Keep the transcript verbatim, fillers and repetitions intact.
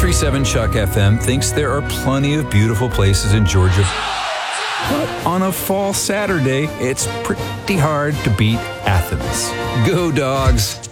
three seven Chuck F M thinks there are plenty of beautiful places in Georgia. But on a fall Saturday, it's pretty hard to beat Athens. Go Dogs!